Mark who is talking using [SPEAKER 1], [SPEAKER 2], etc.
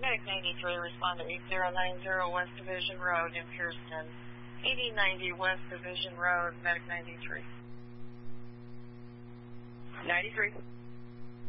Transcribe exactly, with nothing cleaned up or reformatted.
[SPEAKER 1] Medic ninety-three, respond to eight zero nine zero West Division Road in Pearson. eighty ninety West Division Road, Medic ninety-three.
[SPEAKER 2] ninety-three.